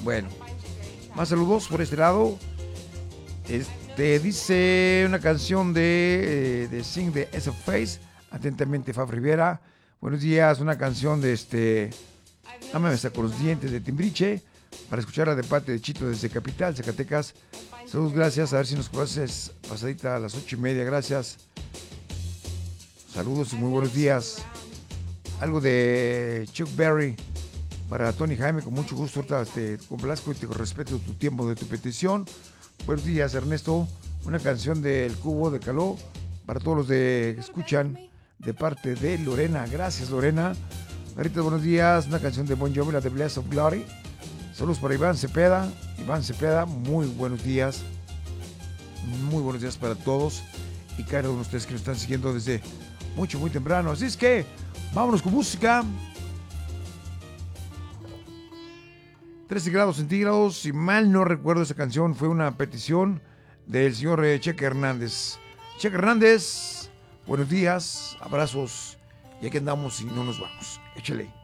Bueno, más saludos por este lado. Dice una canción de Sing the S of Face. Atentamente, Fab Rivera. Buenos días, una canción de Ámame hasta con los dientes de Timbriche. Para escucharla de parte de Chito desde Capital, Zacatecas. Saludos, gracias. A ver si nos conoces pasadita a las 8:30. Gracias. Saludos y muy buenos días. Algo de Chuck Berry para Tony Jaime, con mucho gusto. Ahorita te complazco y te respeto tu tiempo de tu petición. Buenos días, Ernesto. Una canción del Cubo de Caló para todos los que escuchan de parte de Lorena. Gracias, Lorena. Ahorita, buenos días. Una canción de Bon Jovi, la de Bless of Glory. Saludos para Iván Cepeda. Iván Cepeda, muy buenos días. Muy buenos días para todos y cada uno de ustedes que nos están siguiendo desde muy temprano. Así es que vámonos con música. 13 grados centígrados, si mal no recuerdo, esa canción fue una petición del señor Cheque Hernández. Cheque Hernández, buenos días, abrazos, y aquí andamos y no nos vamos. Échale.